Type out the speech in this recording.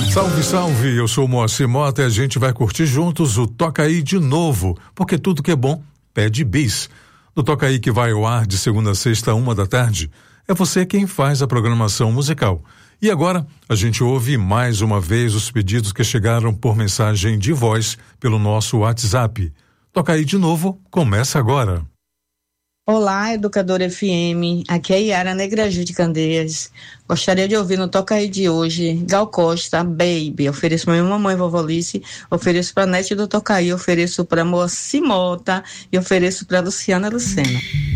Salve, salve, eu sou o Moacir Mota e a gente vai curtir juntos o Toca Aí de novo, porque tudo que é bom pede bis. No Toca Aí, que vai ao ar de segunda a sexta, 13h, é você quem faz a programação musical. E agora a gente ouve mais uma vez os pedidos que chegaram por mensagem de voz pelo nosso WhatsApp. Toca Aí de novo, começa agora. Olá, Educadora FM, aqui é Yara Negraju de Candeias. Gostaria de ouvir no Toca Aí de hoje, Gal Costa, Baby. Ofereço pra minha mamãe, vovó Alice, ofereço pra Nete do Toca Aí, ofereço pra Moacir Mota e ofereço pra Luciana Lucena.